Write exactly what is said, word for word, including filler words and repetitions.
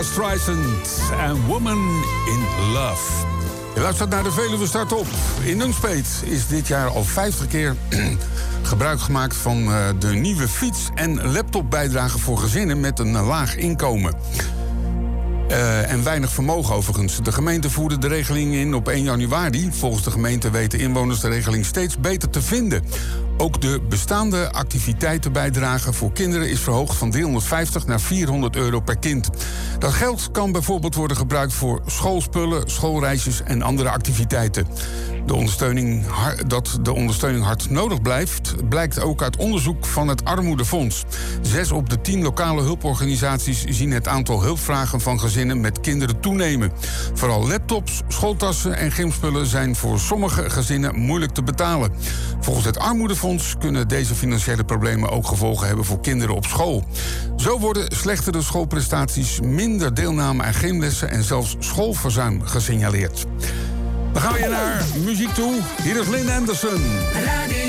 Barbara Streisand en Woman in Love. Je luistert naar de Veluwe Start Op. In Nunspeet is dit jaar al vijftig keer gebruik gemaakt van uh, de nieuwe fiets- en laptopbijdrage voor gezinnen met een uh, laag inkomen. Uh, en weinig vermogen overigens. De gemeente voerde de regeling in op één januari. Volgens de gemeente weten inwoners de regeling steeds beter te vinden. Ook de bestaande activiteitenbijdrage voor kinderen is verhoogd van driehonderdvijftig naar vierhonderd euro per kind. Dat geld kan bijvoorbeeld worden gebruikt voor schoolspullen, schoolreisjes en andere activiteiten. De ondersteuning, dat de ondersteuning hard nodig blijft, blijkt ook uit onderzoek van het Armoedefonds. Zes op de tien lokale hulporganisaties zien het aantal hulpvragen van gezinnen met kinderen toenemen. Vooral laptops, schooltassen en gymspullen zijn voor sommige gezinnen moeilijk te betalen. Volgens het Armoedefonds kunnen deze financiële problemen ook gevolgen hebben voor kinderen op school. Zo worden slechtere schoolprestaties, minder deelname aan gymlessen en zelfs schoolverzuim gesignaleerd. Dan gaan we naar muziek toe. Hier is Lynn Anderson.